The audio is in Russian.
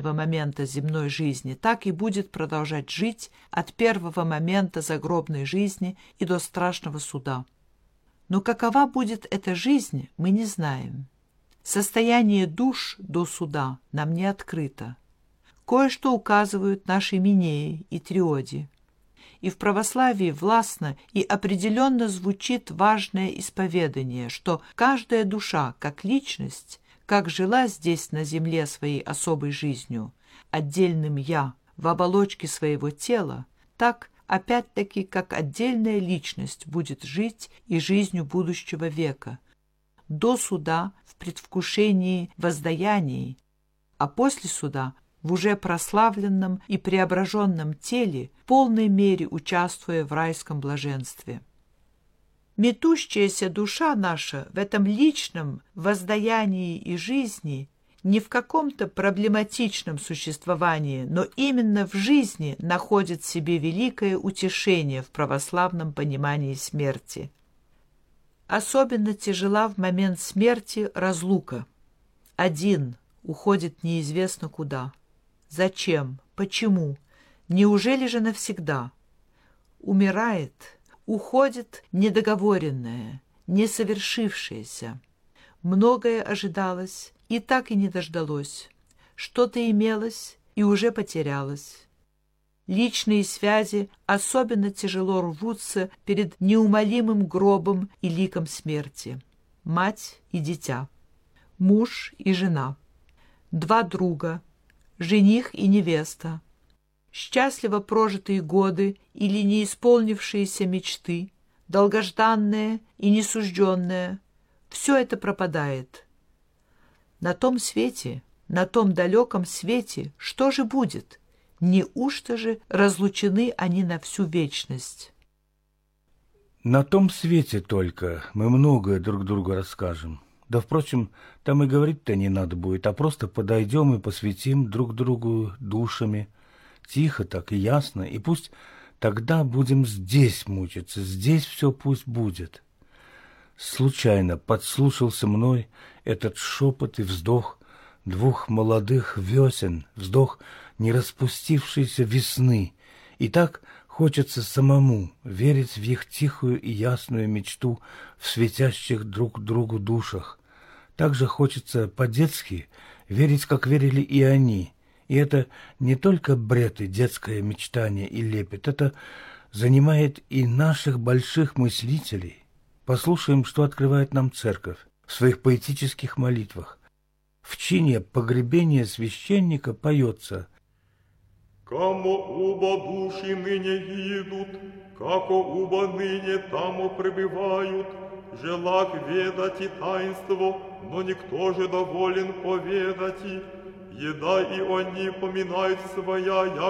каждого момента земной жизни, так и будет продолжать жить от первого момента загробной жизни и до страшного суда. Но какова будет эта жизнь, мы не знаем. Состояние душ до суда нам не открыто. Кое-что указывают наши Минеи и Триоди. И в православии властно и определенно звучит важное исповедание, что каждая душа, как личность, как жила здесь на земле своей особой жизнью, отдельным «я» в оболочке своего тела, так, опять-таки, как отдельная личность будет жить и жизнью будущего века, до суда в предвкушении воздаяний, а после суда в уже прославленном и преображенном теле, в полной мере участвуя в райском блаженстве. Метущаяся душа наша в этом личном воздаянии и жизни не в каком-то проблематичном существовании, но именно в жизни находит в себе великое утешение в православном понимании смерти. Особенно тяжела в момент смерти разлука. Один уходит неизвестно куда. Зачем? Почему? Неужели же навсегда? Умирает, уходит недоговоренное, несовершившееся. Многое ожидалось, и так и не дождалось. Что-то имелось и уже потерялось. Личные связи особенно тяжело рвутся перед неумолимым гробом и ликом смерти. Мать и дитя, муж и жена, два друга, жених и невеста, счастливо прожитые годы или неисполнившиеся мечты, долгожданное и несужденное — все это пропадает. На том свете, на том далеком свете, что же будет? Неужто же разлучены они на всю вечность? На том свете только мы многое друг другу расскажем. Да, впрочем, там и говорить-то не надо будет, а просто подойдем и посвятим друг другу душами. Тихо так и ясно, и пусть тогда будем здесь мучиться, здесь все пусть будет. Случайно подслушался мной этот шепот и вздох двух молодых весен, вздох не распустившейся весны, и так хочется самому верить в их тихую и ясную мечту в светящих друг другу душах. Так же хочется по-детски верить, как верили и они. И это не только бред и детское мечтание и лепет, это занимает и наших больших мыслителей. Послушаем, что открывает нам церковь в своих поэтических молитвах. В чине погребения священника поется: «Камо уба души ныне идут, како уба ныне тамо пребывают, желак ведать и таинство, но никто же доволен поведать, еда и они поминают своя,